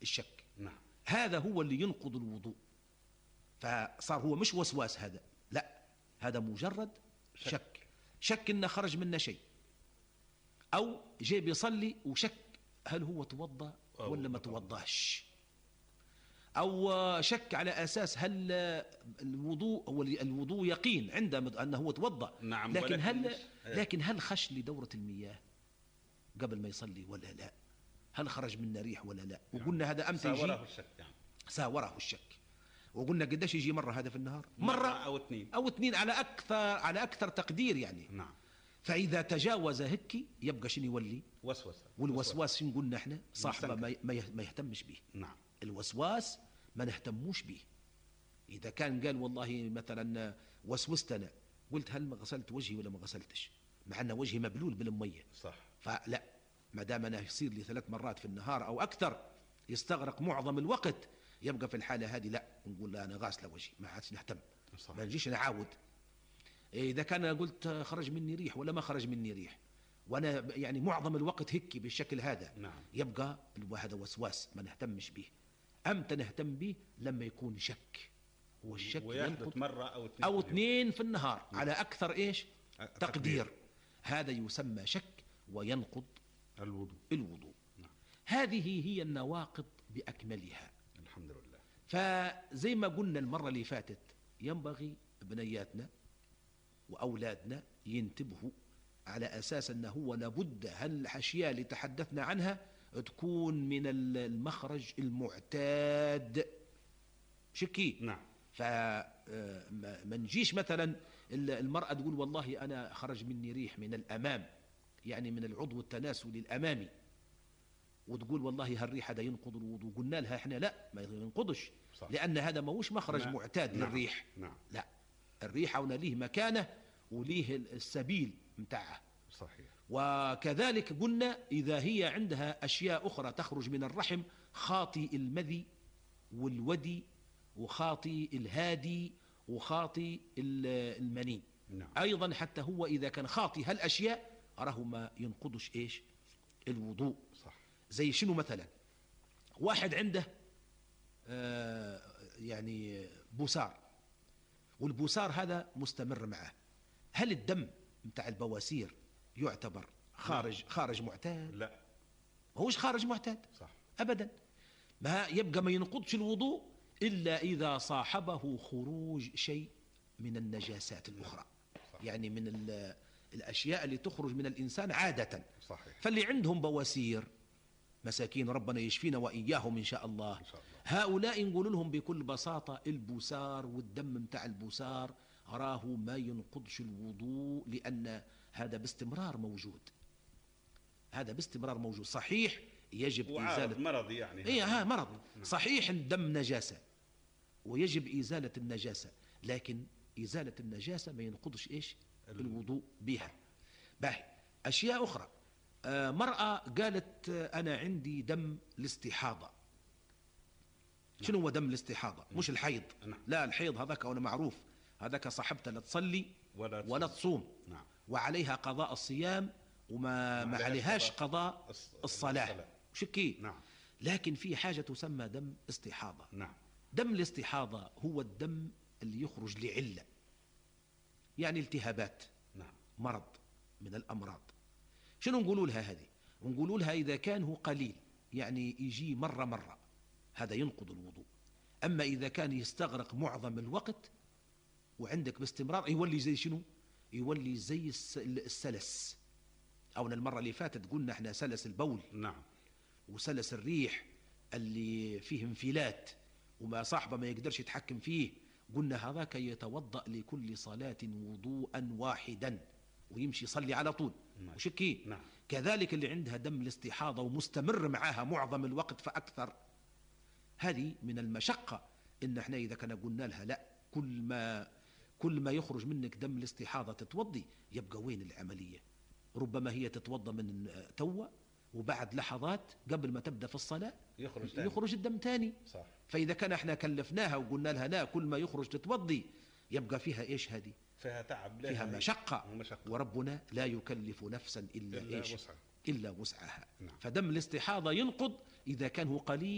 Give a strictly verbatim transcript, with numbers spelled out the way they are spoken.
الشك. نعم. هذا هو اللي ينقض الوضوء. فصار هو مش وسواس، هذا لا، هذا مجرد شك. شك, شك إنه خرج منا شيء، أو جاي بيصلي وشك هل هو توضأ ولا ما توضاش، أو شك على أساس هل الوضوء هو الوضوء يقين عنده أنه هو توضأ. نعم. لكن ولكن هل مش... لكن هل خش لدورة المياه قبل ما يصلي ولا لا؟ هل خرج منا ريح ولا لا؟ وقلنا هذا أمتى يجي ساوره الشك يعني. ساوره الشك. وقلنا قداش يجي مرة هذا في النهار؟ مرة, مرة أو اثنين أو اثنين على أكثر على أكثر تقدير يعني. نعم. فإذا تجاوز هيك يبقى شنو يولي؟ وسوسة. والوسواس شنو قلنا احنا؟ صاحبه ما ما يهتمش به. نعم. الوسواس ما نهتموش به. إذا كان قال والله مثلا وسوست أنا، قلت هل ما غسلت وجهي ولا ما غسلتش، مع أن وجهي مبلول بالمية، صح. فلا، ما دام أنا يصير لي ثلاث مرات في النهار أو أكثر يستغرق معظم الوقت، يبقى في الحالة هذه لا، نقول لا أنا غاسل وجهي، ما عادش نهتم. صح. ما نجيش نعاود. إذا كان قلت خرج مني ريح ولا ما خرج مني ريح، وأنا يعني معظم الوقت هيك بالشكل هذا، نعم. يبقى هذا وسواس ما نهتمش به. أمتى نهتم به؟ لما يكون شك. والشك ويحدث مرة أو اثنين أو اثنين في النهار. نعم. على أكثر إيش؟ تقدير. تقدير. هذا يسمى شك وينقض الوضوء. الوضوء. نعم. هذه هي النواقض بأكملها. الحمد لله. فزي ما قلنا المرة اللي فاتت، ينبغي بنياتنا وأولادنا ينتبهوا على أساس أنه هو لابد هالأشياء اللي تحدثنا عنها تكون من المخرج المعتاد. شكي. نعم. فما نجيش مثلا المرأة تقول والله أنا خرج مني ريح من الأمام، يعني من العضو التناسلي الأمامي، وتقول والله هالريح هذا ينقض الوضوء. قلنا لها احنا لا، ما ينقضش. صح. لأن هذا ما هوش مخرج نعم. معتاد. نعم. للريح. نعم. لا، الريح هنا ليه مكانه وليه السبيل متاعه. صحيح. وكذلك قلنا إذا هي عندها أشياء أخرى تخرج من الرحم، خاطي المذي والودي وخاطي الهادي وخاطي المني. نعم. أيضا حتى هو إذا كان خاطي هالأشياء أراه ما ينقضش إيش؟ الوضوء. صح. زي شنو مثلا؟ واحد عنده آه يعني بوسار، والبوسار هذا مستمر معه، هل الدم متاع البواسير يعتبر خارج لا. خارج معتاد؟ لا، ما هوش خارج معتاد. صح. أبدا. ما يبقى ما ينقضش الوضوء إلا إذا صاحبه خروج شيء من النجاسات الأخرى. صح. يعني من الأشياء اللي تخرج من الإنسان عادة. صحيح. فاللي عندهم بواسير مساكين ربنا يشفينا وإياهم إن شاء الله, إن شاء الله. هؤلاء نقول لهم بكل بساطة البوسار والدم متاع البوسار أراه ما ينقضش الوضوء، لأن هذا باستمرار موجود. هذا باستمرار موجود. صحيح يجب إزالة مرض يعني. إيه ها مرض. صحيح الدم نجاسة ويجب إزالة النجاسة، لكن إزالة النجاسة ما ينقضش إيش؟ الوضوء بها. باهي. أشياء أخرى، آه مرأة قالت آه أنا عندي دم الاستحاضة. شنو هو دم الاستحاضة؟ مش الحيض. لا، الحيض هذاك أنا معروف، هذاك صاحبتها لا تصلي ولا, ولا تصوم. نعم. وعليها قضاء الصيام وما ما عليهاش قضاء الصلاة. شكي. نعم. لكن في حاجة تسمى دم استحاضة. نعم. دم الاستحاضة هو الدم اللي يخرج لعلة، يعني التهابات. نعم. مرض من الأمراض. شنو نقولوا لها هذه؟ نقولوا لها إذا كان هو قليل، يعني يجي مرة مرة، هذا ينقض الوضوء. أما إذا كان يستغرق معظم الوقت وعندك باستمرار، يولي زي شنو؟ يولي زي السلس. أو المرة اللي فاتت قلنا احنا سلس البول. نعم. وسلس الريح اللي فيه انفلات وما صاحبه ما يقدرش يتحكم فيه، قلنا هذاك يتوضأ لكل صلاة وضوءا واحدا ويمشي يصلي على طول. نعم. وشكي. نعم. كذلك اللي عندها دم الاستحاضة ومستمر معها معظم الوقت فأكثر، هذه من المشقة إن احنا إذا كنا قلنا لها لا، كل ما كل ما يخرج منك دم الاستحاضة تتوضي، يبقى وين العملية؟ ربما هي تتوضى من توه وبعد لحظات قبل ما تبدأ في الصلاة يخرج, تاني. يخرج الدم تاني. صح. فإذا كان احنا كلفناها وقلنا لها لا، كل ما يخرج تتوضي، يبقى فيها إيش؟ هذه فيها تعب، فيها مشقة. ومشقة. وربنا لا يكلف نفسا إلا, إلا إيش؟ وسعها. إلا وسعها. نعم. فدم الاستحاضة ينقض إذا كان هو قليل